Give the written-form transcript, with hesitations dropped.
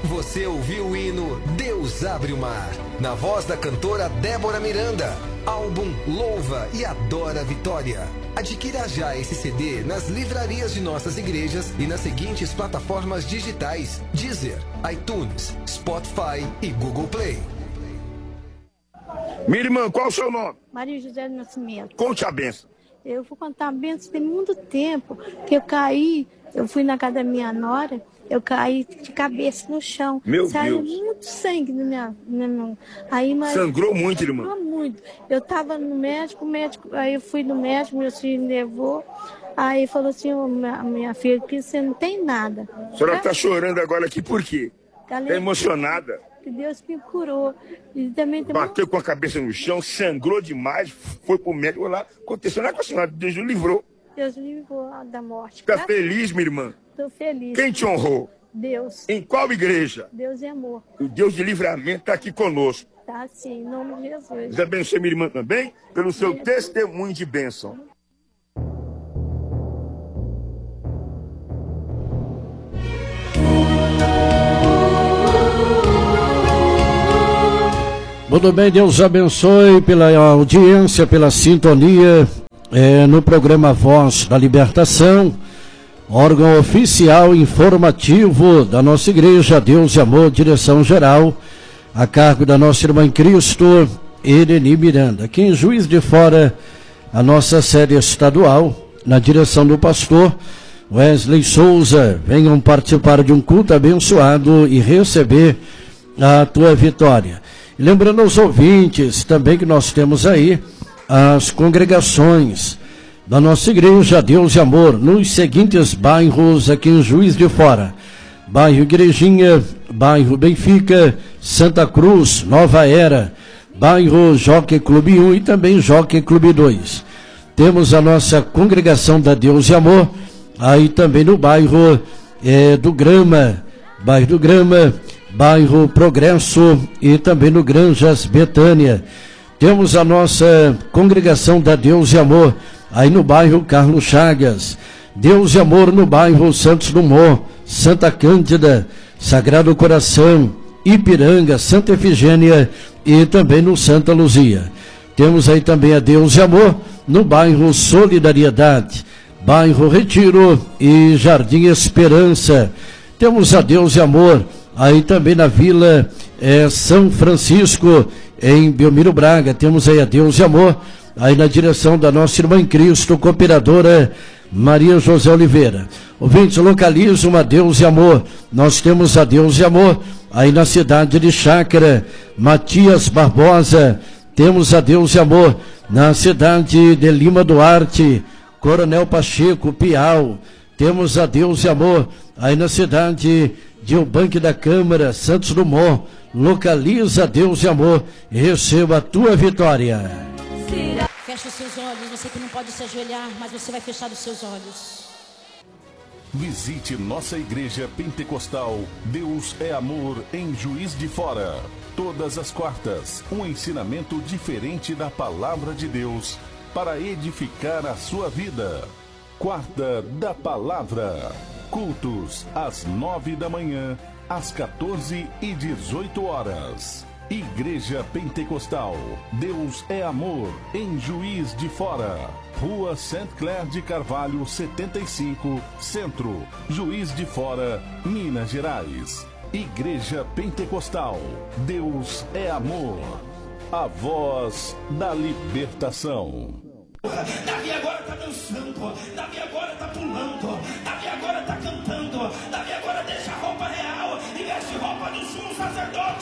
Você ouviu o hino Deus Abre o Mar, na voz da cantora Débora Miranda. Álbum Louva e Adora a Vitória. Adquira já esse CD nas livrarias de nossas igrejas e nas seguintes plataformas digitais: Deezer, iTunes, Spotify e Google Play. Minha irmã, qual o seu nome? Maria José do Nascimento. Conte a benção. Eu vou contar a benção. Tem muito tempo que eu caí, eu fui na casa da minha nora, eu caí de cabeça no chão. Meu Saiu Deus. muito sangue na minha mão. Aí, mas, Sangrou muito, irmã? Sangrou muito. Eu estava no médico, aí eu fui no médico, meu filho me levou. Aí falou assim, minha filha, que você não tem nada. A senhora está chorando agora aqui por quê? Está emocionada. Que Deus me curou. E também Bateu com a cabeça no chão, sangrou demais, foi pro médico lá. Aconteceu nada com a senhora, Deus o livrou. Deus me livrou da morte. Fica feliz, minha irmã? Estou feliz. Quem te honrou? Deus. Em qual igreja? Deus é amor. O Deus de livramento está aqui conosco. Tá sim, em nome de Jesus. Deus abençoe minha irmã também, pelo seu testemunho de bênção. Muito bem, Deus abençoe pela audiência, pela sintonia no programa Voz da Libertação, órgão oficial informativo da nossa igreja, Deus e Amor, direção geral, a cargo da nossa irmã em Cristo, Ireni Miranda. Aqui em Juiz de Fora, a nossa sede estadual, na direção do pastor Wesley Souza. Venham participar de um culto abençoado e receber a tua vitória. Lembrando aos ouvintes também que nós temos aí as congregações da nossa igreja Deus e Amor nos seguintes bairros aqui em Juiz de Fora: bairro Igrejinha, bairro Benfica, Santa Cruz, Nova Era, bairro Jockey Clube 1 e também Jockey Clube 2. Temos a nossa congregação da Deus e Amor aí também no bairro do Grama, bairro Progresso e também no Granjas Betânia. Temos a nossa congregação da Deus e Amor aí no bairro Carlos Chagas, Deus e Amor no bairro Santos Dumont, Santa Cândida, Sagrado Coração, Ipiranga, Santa Efigênia e também no Santa Luzia. Temos aí também a Deus e Amor no bairro Solidariedade, bairro Retiro e Jardim Esperança. Temos a Deus e Amor aí também na Vila São Francisco, em Belmiro Braga. Temos aí a Deus e Amor, aí na direção da nossa irmã em Cristo, cooperadora Maria José Oliveira. Ouvintes, localiza uma Deus e Amor. Nós temos a Deus e Amor aí na cidade de Chácara, Matias Barbosa. Temos a Deus e Amor na cidade de Lima Duarte, Coronel Pacheco, Piau. Temos a Deus e Amor aí na cidade de Ubanque da Câmara, Santos Dumont. Localiza Deus e Amor e receba a tua vitória. Feche os seus olhos, você que não pode se ajoelhar, mas você vai fechar os seus olhos. Visite nossa igreja pentecostal Deus é Amor em Juiz de Fora. Todas as quartas, um ensinamento diferente da palavra de Deus para edificar a sua vida. Quarta da Palavra. Cultos às 9 da manhã, às 14 e 18 horas. Igreja Pentecostal Deus é Amor em Juiz de Fora. Rua Saint Clair de Carvalho 75, Centro, Juiz de Fora, Minas Gerais. Igreja Pentecostal Deus é Amor. A voz da libertação. Davi agora está dançando, Davi agora está pulando, Davi agora está cantando, Davi agora deixa a roupa real e veste roupa do sumo sacerdote.